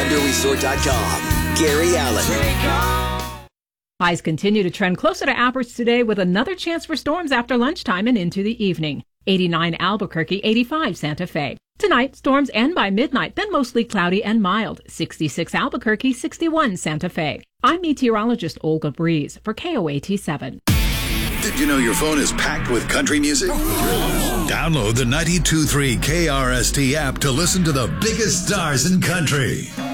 WonderResort.com. Gary Allen. Highs continue to trend closer to average today with another chance for storms after lunchtime and into the evening. 89 Albuquerque, 85 Santa Fe. Tonight, storms end by midnight, then mostly cloudy and mild. 66 Albuquerque, 61 Santa Fe. I'm meteorologist Olga Breeze for KOAT 7. Did you know your phone is packed with country music? Download the 92.3 KRST app to listen to the biggest stars in country.